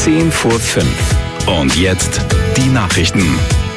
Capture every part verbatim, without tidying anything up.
zehn vor fünf. Und jetzt die Nachrichten.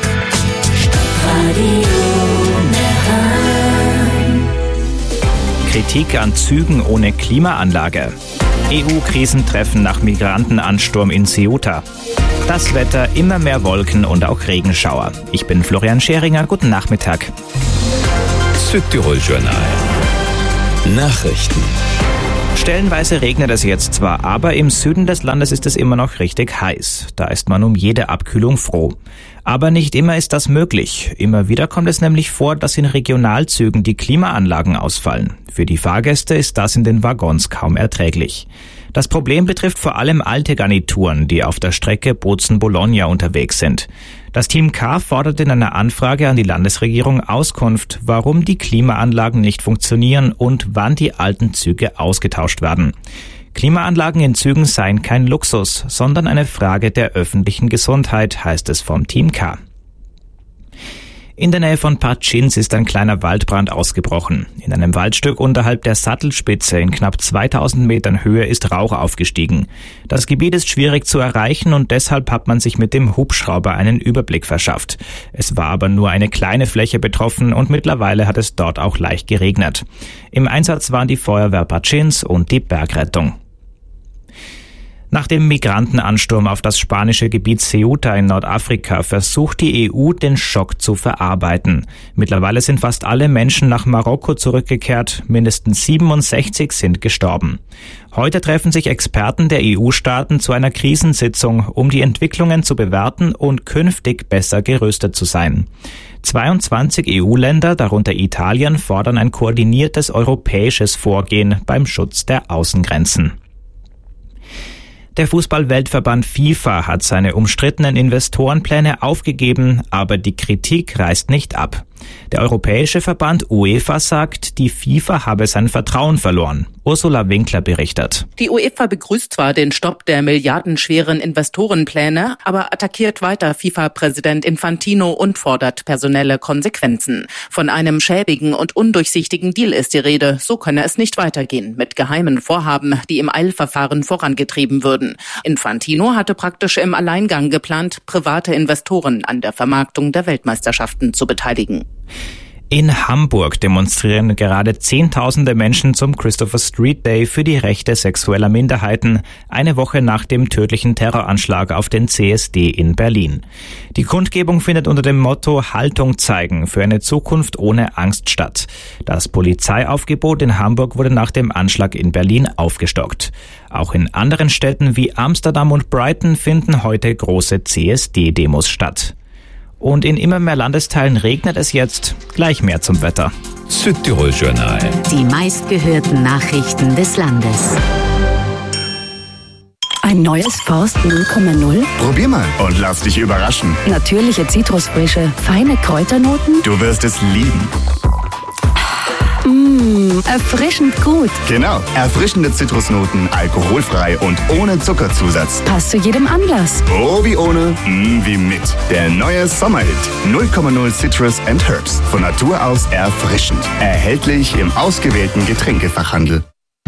Kritik an Zügen ohne Klimaanlage. E U-Krisentreffen nach Migrantenansturm in Ceuta. Das Wetter, immer mehr Wolken und auch Regenschauer. Ich bin Florian Scheringer, guten Nachmittag. Südtirol-Journal. Nachrichten. Stellenweise regnet es jetzt zwar, aber im Süden des Landes ist es immer noch richtig heiß. Da ist man um jede Abkühlung froh. Aber nicht immer ist das möglich. Immer wieder kommt es nämlich vor, dass in Regionalzügen die Klimaanlagen ausfallen. Für die Fahrgäste ist das in den Waggons kaum erträglich. Das Problem betrifft vor allem alte Garnituren, die auf der Strecke Bozen-Bologna unterwegs sind. Das Team K fordert in einer Anfrage an die Landesregierung Auskunft, warum die Klimaanlagen nicht funktionieren und wann die alten Züge ausgetauscht werden. Klimaanlagen in Zügen seien kein Luxus, sondern eine Frage der öffentlichen Gesundheit, heißt es vom Team K. In der Nähe von Partschins ist ein kleiner Waldbrand ausgebrochen. In einem Waldstück unterhalb der Sattelspitze in knapp zweitausend Metern Höhe ist Rauch aufgestiegen. Das Gebiet ist schwierig zu erreichen und deshalb hat man sich mit dem Hubschrauber einen Überblick verschafft. Es war aber nur eine kleine Fläche betroffen und mittlerweile hat es dort auch leicht geregnet. Im Einsatz waren die Feuerwehr Partschins und die Bergrettung. Nach dem Migrantenansturm auf das spanische Gebiet Ceuta in Nordafrika versucht die E U, den Schock zu verarbeiten. Mittlerweile sind fast alle Menschen nach Marokko zurückgekehrt, mindestens siebenundsechzig sind gestorben. Heute treffen sich Experten der E U-Staaten zu einer Krisensitzung, um die Entwicklungen zu bewerten und künftig besser gerüstet zu sein. zweiundzwanzig E U-Länder, darunter Italien, fordern ein koordiniertes europäisches Vorgehen beim Schutz der Außengrenzen. Der Fußball-Weltverband FIFA hat seine umstrittenen Investorenpläne aufgegeben, aber die Kritik reißt nicht ab. Der europäische Verband UEFA sagt, die FIFA habe sein Vertrauen verloren. Ursula Winkler berichtet. Die UEFA begrüßt zwar den Stopp der milliardenschweren Investorenpläne, aber attackiert weiter FIFA-Präsident Infantino und fordert personelle Konsequenzen. Von einem schäbigen und undurchsichtigen Deal ist die Rede. So könne es nicht weitergehen mit geheimen Vorhaben, die im Eilverfahren vorangetrieben würden. Infantino hatte praktisch im Alleingang geplant, private Investoren an der Vermarktung der Weltmeisterschaften zu beteiligen. In Hamburg demonstrieren gerade Zehntausende Menschen zum Christopher Street Day für die Rechte sexueller Minderheiten, eine Woche nach dem tödlichen Terroranschlag auf den C S D in Berlin. Die Kundgebung findet unter dem Motto Haltung zeigen für eine Zukunft ohne Angst statt. Das Polizeiaufgebot in Hamburg wurde nach dem Anschlag in Berlin aufgestockt. Auch in anderen Städten wie Amsterdam und Brighton finden heute große C S D-Demos statt. Und in immer mehr Landesteilen regnet es jetzt. Gleich mehr zum Wetter. Südtirol-Journal. Die meistgehörten Nachrichten des Landes. Ein neues Forst null Komma null? Probier mal und lass dich überraschen. Natürliche Zitrusfrische, feine Kräuternoten? Du wirst es lieben. Mmh, erfrischend gut. Genau, erfrischende Zitrusnoten, alkoholfrei und ohne Zuckerzusatz. Passt zu jedem Anlass. Oh, wie ohne, mm, wie mit. Der neue Sommerhit. null Komma null Citrus and Herbs. Von Natur aus erfrischend. Erhältlich im ausgewählten Getränkefachhandel.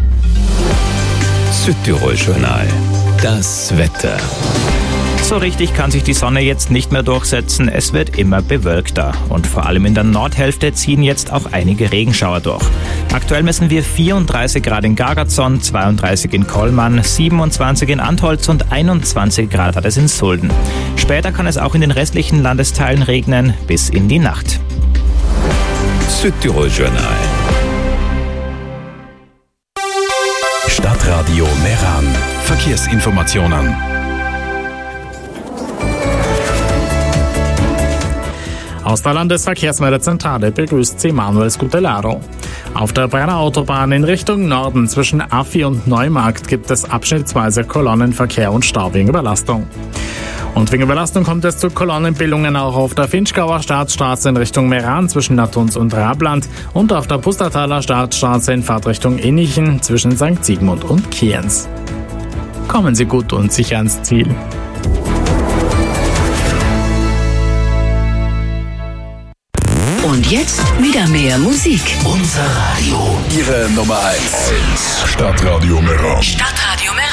Südtirol-Journal. Das Wetter. So richtig kann sich die Sonne jetzt nicht mehr durchsetzen, es wird immer bewölkter. Und vor allem in der Nordhälfte ziehen jetzt auch einige Regenschauer durch. Aktuell messen wir vierunddreißig Grad in Gargatzon, zweiunddreißig in Kollmann, siebenundzwanzig in Antholz und einundzwanzig Grad hat es in Sulden. Später kann es auch in den restlichen Landesteilen regnen, bis in die Nacht. Südtirol-Journal. Stadtradio Meran. Verkehrsinformationen. Aus der Landesverkehrsmeldezentrale begrüßt Sie Manuel Scutellaro. Auf der Brenner Autobahn in Richtung Norden zwischen Affi und Neumarkt gibt es abschnittsweise Kolonnenverkehr und Stau wegen Überlastung. Und wegen Überlastung kommt es zu Kolonnenbildungen auch auf der Finchgauer Staatsstraße in Richtung Meran zwischen Natunz und Rabland und auf der Pustertaler Staatsstraße in Fahrtrichtung Innichen zwischen Sankt Sigmund und Kienz. Kommen Sie gut und sicher ans Ziel. Und jetzt wieder mehr Musik. Unser Radio. Ihre Nummer eins. Stadtradio Meran. Stadtradio Meran.